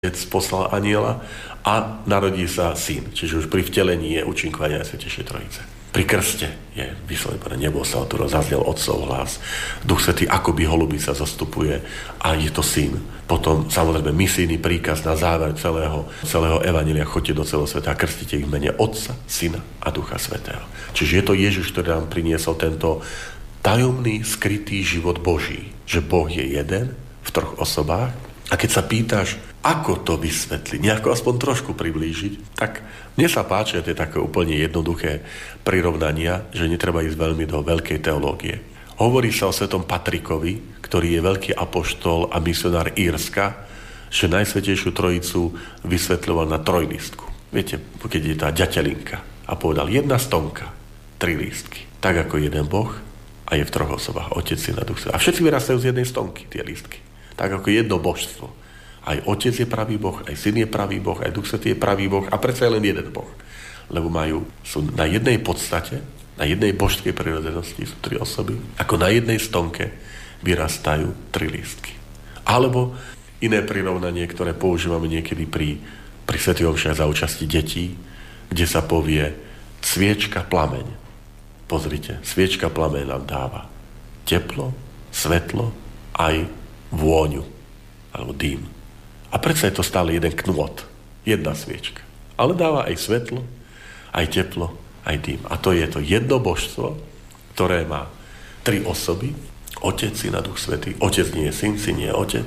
poslal anjela a narodí sa syn. Čiže už pri vtelení je účinkovanie Najsvätejšej Trojice. Pri krste je vyslovené, nebo sa otvoril, zaznel Otcov hlas. Duch Svätý akoby holubica zastupuje a je to syn. Potom samozrejme misijný príkaz na záver celého evanjelia: choďte do celého sveta a krstite ich v mene Otca, Syna a Ducha Svätého. Čiže je to Ježiš, ktorý nám priniesol tento tajomný, skrytý život Boží. Že Boh je jeden v troch osobách. A keď sa pýtaš, ako to vysvetliť, nejako aspoň trošku priblížiť, tak mne sa páči, že to je také úplne jednoduché prirovnania, že netreba ísť veľmi do veľkej teológie. Hovorí sa o svetom Patrikovi, ktorý je veľký apoštol a misionár Írska, že Najsvätejšiu Trojicu vysvetľoval na trojlístku. Viete, keď je tá ďatelinka a povedal 1 stonka, 3 lístky. Tak ako jeden Boh a je v troch osobách, Otec, Syn a Duch Svätý. A všetci vyrastajú z jednej stonky, tie lístky. Tak ako jedno božstvo. Aj Otec je pravý Boh, aj Syn je pravý Boh, aj Duch Svätý je pravý Boh a predsa je len jeden Boh. Lebo sú na jednej podstate, na jednej božskej prirodzenosti sú 3 osoby, ako na jednej stonke vyrastajú 3 lístky. Alebo iné prirovnanie, ktoré používame niekedy pri svätých omšiach za účasti detí, kde sa povie sviečka, plameň. Pozrite, sviečka, plameň nám dáva teplo, svetlo, aj vôňu, alebo dým. A predsa je to stále jeden knôt, jedna sviečka. Ale dáva aj svetlo, aj teplo, aj dým. A to je to jedno božstvo, ktoré má 3 osoby, Otec, Syn a Duch Svätý. Otec nie je Syn, Syn nie je Otec.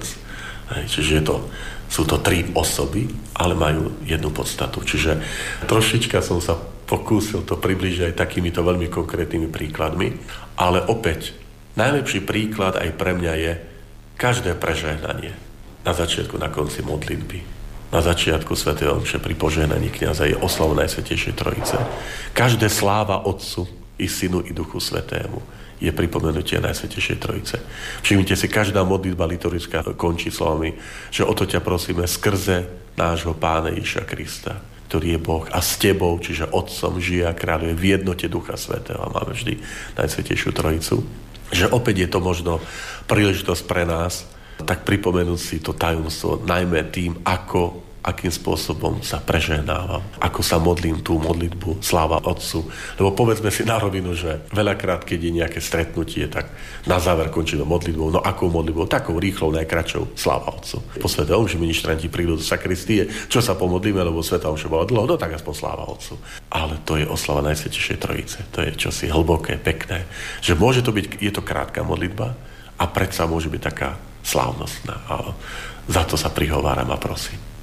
Čiže sú to 3 osoby, ale majú jednu podstatu. Čiže trošička som sa pokúsil to priblížiť aj takýmito veľmi konkrétnymi príkladmi, ale opäť najlepší príklad aj pre mňa je každé prežehnanie na začiatku, na konci modlitby, na začiatku svätého omše pri požehnaní kňaza je oslava Najsvätejšej Trojice. Každé sláva Otcu i Synu i Duchu Svätému je pripomenutie Najsvätejšej Trojice. Všimnite si, každá modlitba liturgická končí slovami, že o to ťa prosíme skrze nášho Pána Ježiša Krista, ktorý je Boh a s tebou, čiže Otcom žije a kráľuje v jednote Ducha Svätého. A máme vždy Najsvätejšiu Trojicu. Že opäť je to možno príležitosť pre nás, tak pripomenúť si to tajomstvo, najmä tým, akým spôsobom sa prežehnávam, ako sa modlím tú modlitbu sláva Otcu. Lebo povedzme si na rovinu, že veľakrát, keď je nejaké stretnutie, tak na záver končíme modlitbou. No akou modlitbou? Takou rýchlou, najkračou sláva Otcu. Po svätom omši ministranti prídu do sakristie, čo sa pomodlíme, lebo svätá omša bola dlho, no tak aspoň sláva Otcu. Ale to je oslava Najsvätejšej Trojice. To je čosi hlboké, pekné. Že môže to byť, je to krátka modlitba a predsa môže byť taká slávnostná. A za to sa prihováram a prosím.